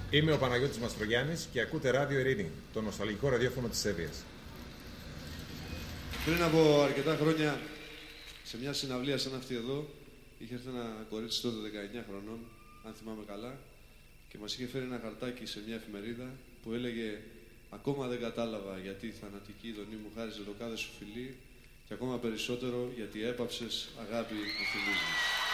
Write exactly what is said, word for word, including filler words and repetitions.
Είμαι ο Παναγιώτης Μαστρογιάννης και ακούτε ράδιο Ειρήνη, το νοσταλγικό ραδιόφωνο της Σέβειας. Πριν από αρκετά χρόνια, σε μια συναυλία σαν αυτή εδώ, είχε έρθει ένα κορίτσι τότε δεκαεννιά χρονών, αν θυμάμαι καλά, και μας είχε φέρει ένα χαρτάκι σε μια εφημερίδα που έλεγε «Ακόμα δεν κατάλαβα γιατί η θανατική ειδονή μου χάριζε το κάθε σου φιλί και ακόμα περισσότερο γιατί έπαψες αγάπη μου θυμίζεις».